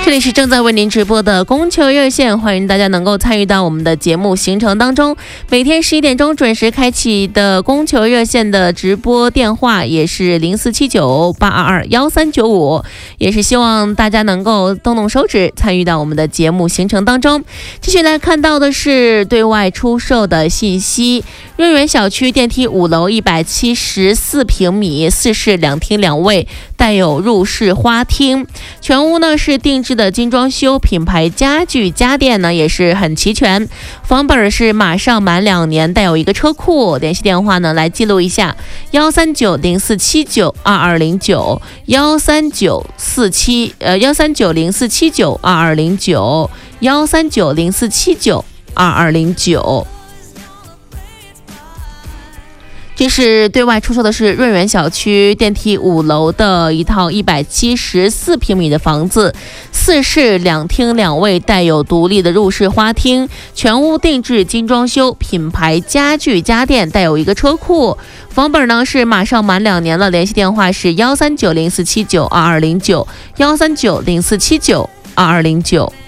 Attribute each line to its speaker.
Speaker 1: 这里是正在为您直播的供求热线，欢迎大家能够参与到我们的节目行程当中。每天11点钟准时开启的供求热线的直播电话也是0479-822-1395，也是希望大家能够动动手指参与到我们的节目行程当中。继续来看到的是对外出售的信息，润园小区电梯5楼174平米，4室2厅2卫，带有入室花厅，全屋呢是定制的精装修，品牌家具家电呢也是很齐全，房本是马上满2年，带有一个车库。联系电话呢来记录一下：13904792209 13904792209 13904792209。这是对外出售的是润园小区电梯5楼的一套174平米的房子，4室2厅2卫，带有独立的入室花厅，全屋定制精装修，品牌家具家电，带有一个车库。房本呢是马上满2年了，联系电话是13904792209 13904792209。